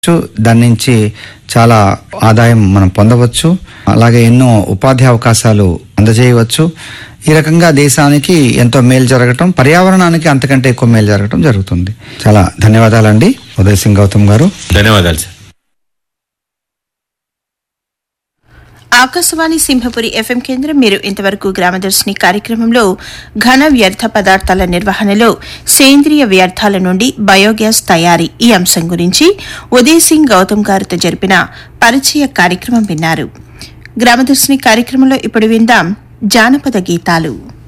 దాని నుంచి చాలా ఆదాయం మనం పొందవచ్చు. అలాగే ఎన్నో ఉపాధి అవకాశాలు అందజేయవచ్చు. ఈ రకంగా దేశానికి ఎంతో మేలు జరగటం, పర్యావరణానికి అంతకంటే ఎక్కువ మేలు జరగటం జరుగుతుంది. చాలా ధన్యవాదాలండి ఉదయ్ సింగ్ గౌతమ్ గారు. ధన్యవాదాలు సార్. ఆకాశవాణి సింహపురి ఎఫ్ఎం కేంద్రం. మీరు ఇంతవరకు గ్రామదర్శిని కార్యక్రమంలో ఘన వ్యర్థ పదార్థాల నిర్వహణలో సేంద్రియ వ్యర్థాల నుండి బయోగ్యాస్ తయారీ ఈ అంశం గురించి ఉదయ్ సింగ్ గౌతమ్ గారితో జరిపిన పరిచయ కార్యక్రమం విన్నారు. గ్రామదర్శిని కార్యక్రమంలో ఇప్పుడు విందాం జానపద గీతాలు.